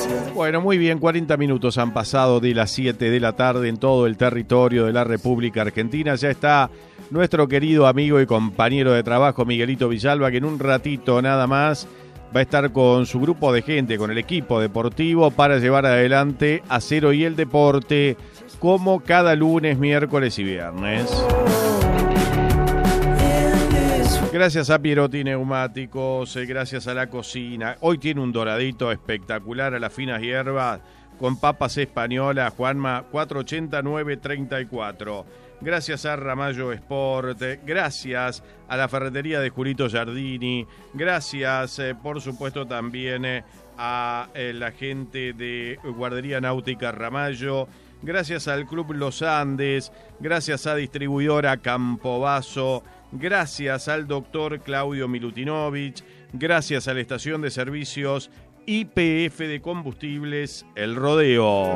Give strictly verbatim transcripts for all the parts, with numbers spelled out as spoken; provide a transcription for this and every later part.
Bueno, muy bien, cuarenta minutos han pasado de las siete de la tarde en todo el territorio de la República Argentina. Ya está nuestro querido amigo y compañero de trabajo Miguelito Villalba, que en un ratito nada más va a estar con su grupo de gente, con el equipo deportivo, para llevar adelante a Cero y el Deporte, como cada lunes, miércoles y viernes. Gracias a Pierotti Neumáticos, gracias a la cocina. Hoy tiene un doradito espectacular a las finas hierbas con papas españolas, Juanma, cuatro ochenta, nueve treinta y cuatro. Gracias a Ramallo Sport, gracias a la ferretería de Julito Giardini, gracias eh, por supuesto también eh, a eh, la gente de Guardería Náutica Ramallo, gracias al Club Los Andes, gracias a Distribuidora Campobasso, gracias al doctor Claudio Milutinovich, gracias a la estación de servicios Y P F de Combustibles El Rodeo.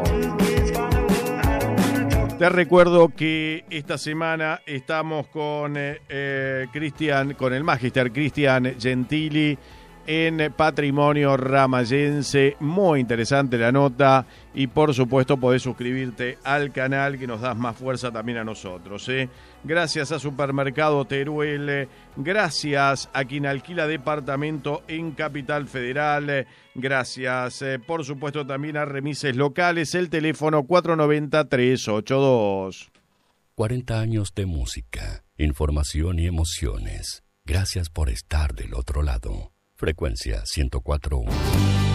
Te recuerdo que esta semana estamos con eh, eh, Cristian, con el Magister Cristian Gentili en Patrimonio Ramayense. Muy interesante la nota y por supuesto podés suscribirte al canal, que nos das más fuerza también a nosotros, ¿eh? Gracias a Supermercado Teruel, gracias a quien alquila departamento en Capital Federal, gracias eh, por supuesto también a Remises Locales, el teléfono cuatro noventa, tres ochenta y dos. cuarenta años de música, información y emociones. Gracias por estar del otro lado. Frecuencia ciento cuatro punto uno.